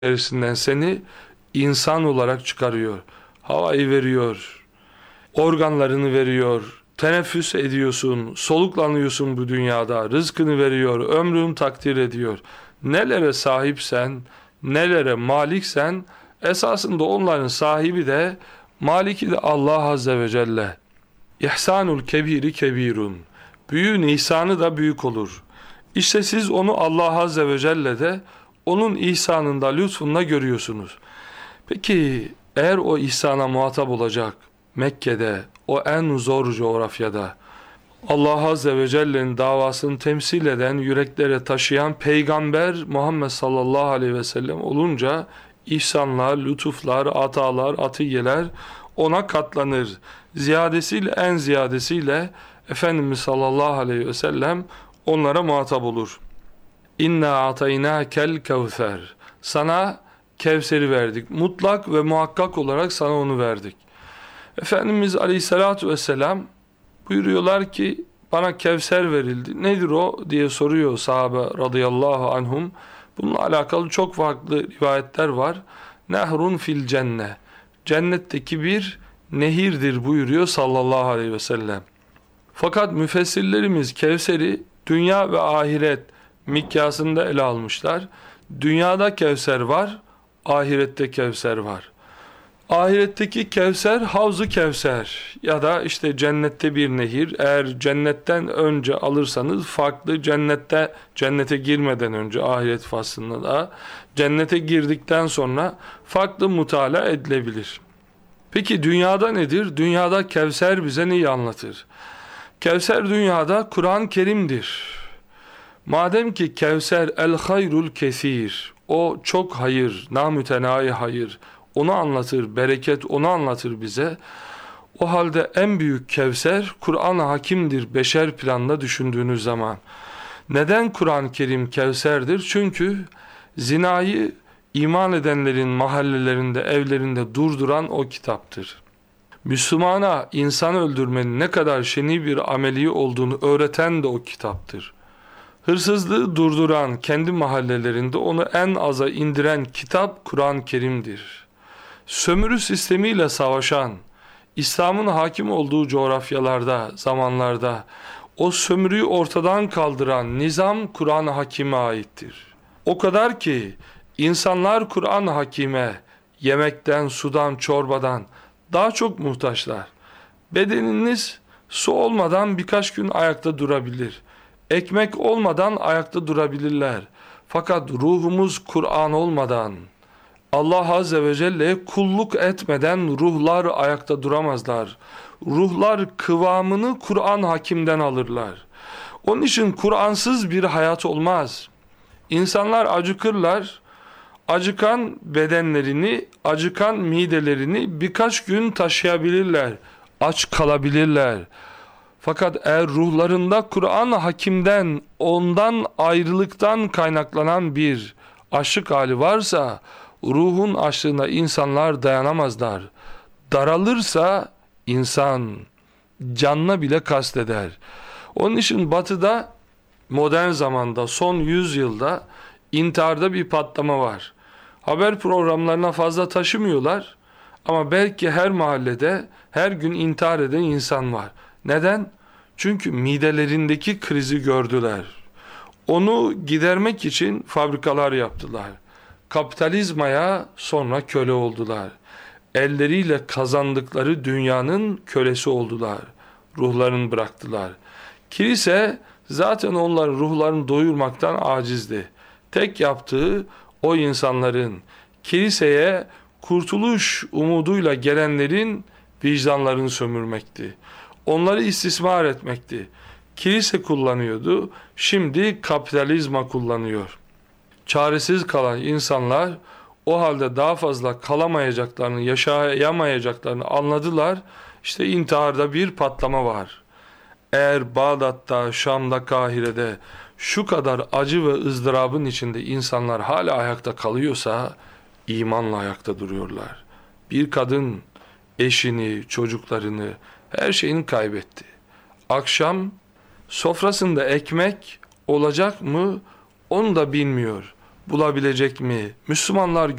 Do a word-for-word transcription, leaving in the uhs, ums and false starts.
içerisinden seni insan olarak çıkarıyor. Havayı veriyor, organlarını veriyor, teneffüs ediyorsun, soluklanıyorsun bu dünyada, rızkını veriyor, ömrünü takdir ediyor. Nelere sahipsen, nelere maliksen, esasında onların sahibi de, maliki de Allah Azze ve Celle. İhsanul kebiri kebirun. Büyüğün ihsanı da büyük olur. İşte siz onu Allah Azze ve Celle'de, onun ihsanında, lütfunda görüyorsunuz. Peki eğer o ihsana muhatap olacak Mekke'de, o en zor coğrafyada, Allah Azze ve Celle'nin davasını temsil eden, yüreklere taşıyan Peygamber Muhammed sallallahu aleyhi ve sellem olunca, ihsanlar, lütuflar, atalar, atiyeler ona katlanır. Ziyadesiyle, en ziyadesiyle Efendimiz sallallahu aleyhi ve sellem onlara muhatap olur. İnna ataynâkel kevser. Sana Kevser'i verdik. Mutlak ve muhakkak olarak sana onu verdik. Efendimiz aleyhissalatu vesselam buyuruyorlar ki bana Kevser verildi. Nedir o diye soruyor sahabe radıyallahu anhum. Bununla alakalı çok farklı rivayetler var. Nehrun fil cenne. Cennetteki bir nehirdir buyuruyor sallallahu aleyhi ve sellem. Fakat müfessirlerimiz Kevser'i dünya ve ahiret mikyasında ele almışlar. Dünyada Kevser var, ahirette Kevser var. Ahiretteki Kevser, Havz-ı Kevser ya da işte cennette bir nehir. Eğer cennetten önce alırsanız farklı, cennette cennete girmeden önce ahiret faslında da, cennete girdikten sonra farklı mutala edilebilir. Peki dünyada nedir? Dünyada Kevser bize neyi anlatır? Kevser dünyada Kur'an-ı Kerim'dir. Madem ki Kevser el hayrul kesir, o çok hayır, namütenayi hayır, onu anlatır, bereket onu anlatır bize. O halde en büyük Kevser Kur'an-ı Hakim'dir beşer planla düşündüğünüz zaman. Neden Kur'an-ı Kerim Kevser'dir? Çünkü zinayı iman edenlerin mahallelerinde, evlerinde durduran o kitaptır. Müslümana insan öldürmenin ne kadar şeni bir ameli olduğunu öğreten de o kitaptır. Hırsızlığı durduran, kendi mahallelerinde onu en aza indiren kitap Kur'an-ı Kerim'dir. Sömürü sistemiyle savaşan, İslam'ın hakim olduğu coğrafyalarda, zamanlarda o sömürüyü ortadan kaldıran nizam Kur'an-ı Hakim'e aittir. O kadar ki insanlar Kur'an-ı Hakim'e yemekten, sudan, çorbadan daha çok muhtaçlar. Bedeniniz su olmadan birkaç gün ayakta durabilir. Ekmek olmadan ayakta durabilirler. Fakat ruhumuz Kur'an olmadan, Allah Azze ve Celle'ye kulluk etmeden ruhlar ayakta duramazlar. Ruhlar kıvamını Kur'an Hakim'den alırlar. Onun için Kur'ansız bir hayat olmaz. İnsanlar acıkırlar. Acıkan bedenlerini, acıkan midelerini birkaç gün taşıyabilirler. Aç kalabilirler. Fakat eğer ruhlarında Kur'an Hakim'den, ondan ayrılıktan kaynaklanan bir açlık hali varsa, ruhun açlığına insanlar dayanamazlar. Daralırsa insan canına bile kasteder. Onun için Batı'da modern zamanda son yüz yılda intiharda bir patlama var. Haber programlarına fazla taşımıyorlar ama belki her mahallede her gün intihar eden insan var. Neden? Çünkü midelerindeki krizi gördüler. Onu gidermek için fabrikalar yaptılar. Kapitalizmaya sonra köle oldular. Elleriyle kazandıkları dünyanın kölesi oldular. Ruhlarını bıraktılar. Kilise zaten onların ruhlarını doyurmaktan acizdi. Tek yaptığı o insanların kiliseye kurtuluş umuduyla gelenlerin vicdanlarını sömürmekti. Onları istismar etmekti. Kilise kullanıyordu, şimdi kapitalizma kullanıyor. Çaresiz kalan insanlar o halde daha fazla kalamayacaklarını, yaşayamayacaklarını anladılar. İşte intiharda bir patlama var. Eğer Bağdat'ta, Şam'da, Kahire'de şu kadar acı ve ızdırabın içinde insanlar hala ayakta kalıyorsa imanla ayakta duruyorlar. Bir kadın eşini, çocuklarını, her şeyini kaybetti. Akşam sofrasında ekmek olacak mı onu da bilmiyor. bulabilecek mi? Müslümanlar